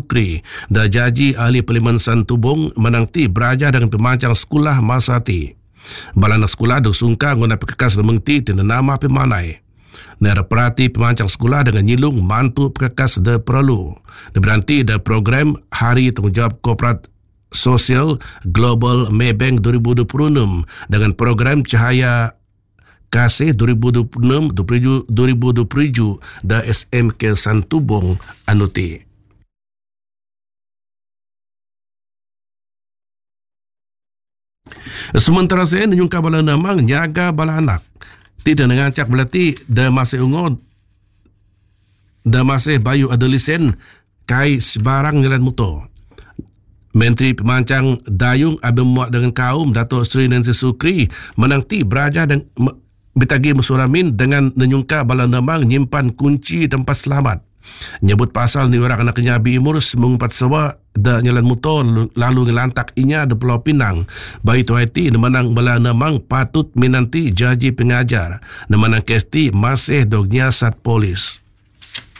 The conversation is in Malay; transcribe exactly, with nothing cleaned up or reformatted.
Sukri da jaji ahli Parlimen Santubong menanti beraja dengan pemancang sekolah masa ti. Balana sekolah duk sungka guna perkekas mengti tina nama pemanai. Nera perhati pemancang sekolah dengan nyilung mantu perkekas de perlu. Da berhenti da program Hari Tanggungjawab Korporat Sosial Global Maybank dua ribu dua puluh enam dengan program Cahaya Kasih dua ribu dua puluh enam dua ribu dua puluh tujuh da S M K Santubong anuti. Sementara saya menyungka bala namang nyaga bala anak. Tidak mengancak belati da masih ungu da masih bayu adolesen kai sebarang jalan motor. Menteri Pemancang Dayung Abim Muak dengan kaum Datuk Seri Nancy Sukri menanti beraja dan betagi musuramin dengan menyungka bala namang nyimpan kunci tempat selamat. Nyebut pasal ni orang anak nyabi imurs mengumpat sewa da nyalan motor lalu ngelantak inya de Pulau Pinang. Bayi tu haiti nemanang bala namang patut minanti jaji pengajar. Nemanang kesti masih dognya sat polis.